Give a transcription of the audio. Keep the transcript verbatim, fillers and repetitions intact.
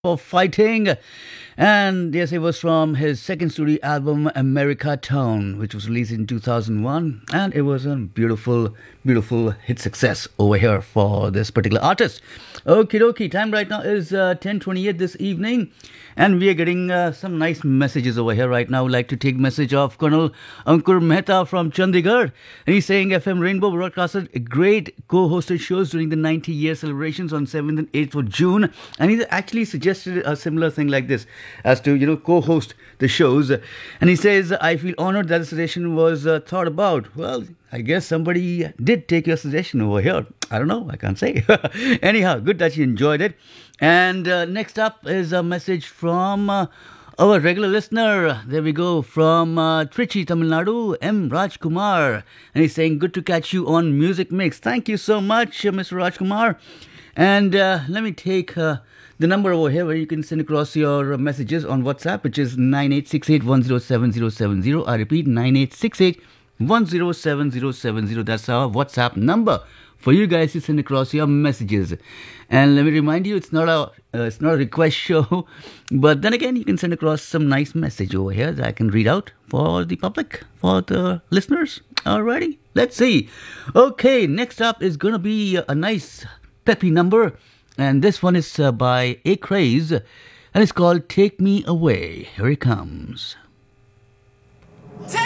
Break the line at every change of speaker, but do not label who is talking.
for fighting. And yes, it was from his second studio album, America Town, which was released in two thousand one. And it was a beautiful, beautiful hit success over here for this particular artist. Okie dokie, time right now is uh, ten twenty-eight this evening. And we are getting uh, some nice messages over here right now. I'd like to take message of Colonel Ankur Mehta from Chandigarh. And he's saying F M Rainbow broadcasted great co-hosted shows during the ninety-year celebrations on seventh and eighth of June. And he actually suggested a similar thing like this, as to, you know, co-host the shows. And he says, I feel honored that the suggestion was uh, thought about. Well, I guess somebody did take your suggestion over here. I don't know. I can't say. Anyhow, good that you enjoyed it. And uh, next up is a message from uh, our regular listener. There we go. From uh, Trichy, Tamil Nadu, M. Rajkumar. And he's saying, good to catch you on Music Mix. Thank you so much, uh, Mister Rajkumar. And uh, let me take uh, the number over here where you can send across your messages on WhatsApp, which is nine eight six eight one zero seven zero seven zero. I repeat, nine eight six eight one zero seven zero seven zero. That's our WhatsApp number for you guys to send across your messages. And let me remind you, it's not a uh, it's not a request show, but then again, you can send across some nice message over here that I can read out for the public, for the listeners. Alrighty, let's see. Okay, next up is gonna be a nice peppy number, and this one is uh, by A Craze, and it's called Take Me Away. Here it comes.